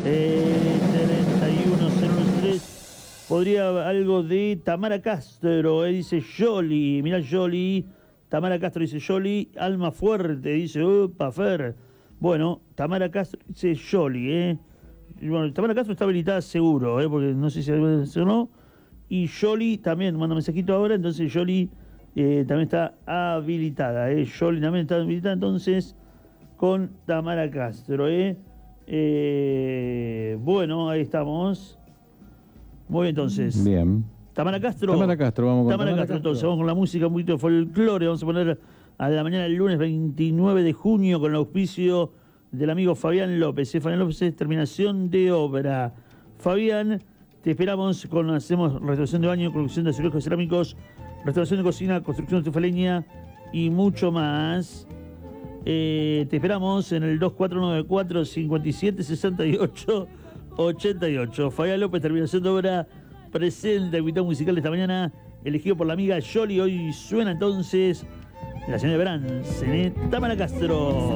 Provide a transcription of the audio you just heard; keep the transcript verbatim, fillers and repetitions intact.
Eh, treinta y uno cero tres. Podría algo de Tamara Castro, eh, dice Yoli. Mirá Yoli. Tamara Castro dice Yoli. Alma Fuerte, dice Opa Fer. Bueno, Tamara Castro dice Yoli, ¿eh? Bueno, Tamara Castro está habilitada seguro, ¿eh? Porque no sé si o no. Y Yoli también manda mensajito ahora, entonces Yoli eh, también está habilitada, ¿eh? Yoli también está habilitada, entonces, con Tamara Castro, ¿eh? Eh, bueno, ahí estamos. Muy bien, entonces. Bien. Tamara Castro. Tamara Castro, vamos con Tamara, Tamara Castro, Castro. entonces, vamos con la música, un poquito de folclore. Vamos a poner a la mañana del lunes veintinueve de junio con el auspicio del amigo Fabián López. ¿eh? Fabián López es terminación de obra. Fabián, te esperamos con, hacemos restauración de baño, construcción de azulejos cerámicos, restauración de cocina, construcción tefaleña y mucho más. Eh, te esperamos en el dos cuatro nueve cuatro, cinco siete, seis ocho, ocho ocho. Fabián López, terminación de obra, presenta el invitado musical de esta mañana, elegido por la amiga Yoli. Hoy suena entonces la señora de Verán, Tamara Castro.